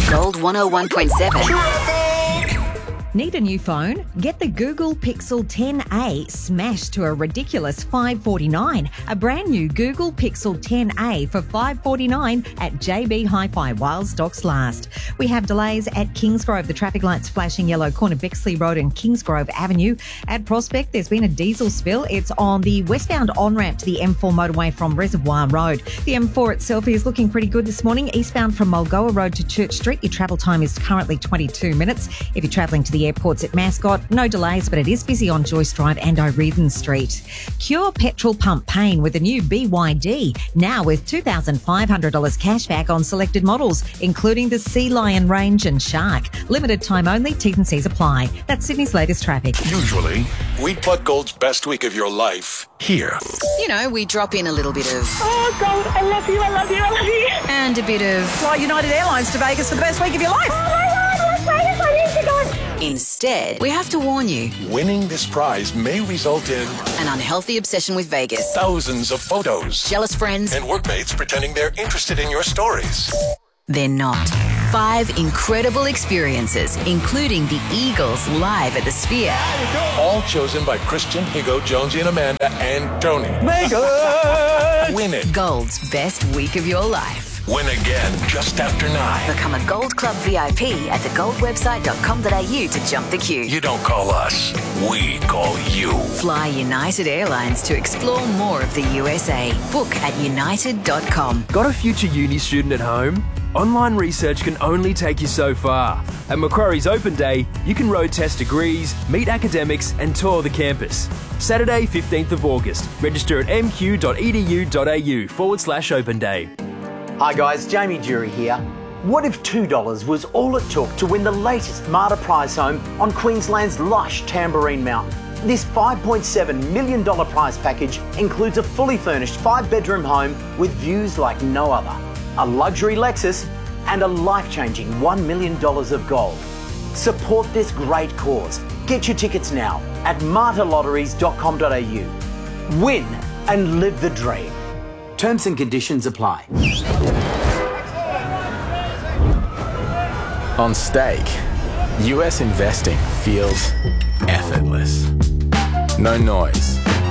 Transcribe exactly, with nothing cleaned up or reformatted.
Gold one oh one point seven. Need a new phone? Get the Google Pixel ten A smashed to a ridiculous five forty-nine. A brand new Google Pixel ten A for five forty-nine at J B Hi-Fi while stocks last. We have delays at Kingsgrove. The traffic lights flashing yellow, corner Bexley Road and Kingsgrove Avenue. At Prospect, there's been a diesel spill. It's on the westbound on-ramp to the M four motorway from Reservoir Road. The M four itself is looking pretty good this morning. Eastbound from Mulgoa Road to Church Street, your travel time is currently twenty-two minutes. If you're travelling to the airports at Mascot, no delays, but it is busy on Joyce Drive and O'Riordan Street. Cure petrol pump pain with a new B Y D, now with two thousand five hundred dollars cash back on selected models, including the Sea Lion range and Shark. Limited time only, T's and C's apply. That's Sydney's latest traffic. Usually, we'd plug Gold's best week of your life here. You know, we drop in a little bit of... Oh, Gold, I love you, I love you, I love you. And a bit of... Fly United Airlines to Vegas for the best week of your life. Oh, my God, Las Vegas, I need to go. Instead, we have to warn you. Winning this prize may result in An unhealthy obsession with Vegas. thousands of photos Jealous friends. and workmates pretending they're interested in your stories. They're not. Five incredible experiences, including the Eagles live at the Sphere. All chosen by Christian, Higo, Jonesy, and Amanda, and Tony. Mega! Win it. Gold's best week of your life. Win again just after nine. Become a Gold Club V I P at the gold website dot com dot a u to jump the queue. You don't call us, we call you. Fly United Airlines to explore more of the U S A. Book at united dot com. Got a future uni student at home? Online research can only take you so far. At Macquarie's Open Day, you can road test degrees, meet academics and tour the campus. Saturday, fifteenth of August. Register at m q dot e d u dot a u forward slash open day. Hi guys, Jamie Jury here. What if two dollars was all it took to win the latest Marta prize home on Queensland's lush Tamborine Mountain? This five point seven million dollars prize package includes a fully furnished five-bedroom home with views like no other, a luxury Lexus and a life-changing one million dollars of gold. Support this great cause. Get your tickets now at marta lotteries dot com dot a u. Win and live the dream. Terms and conditions apply. On stake, U S investing feels effortless. No noise,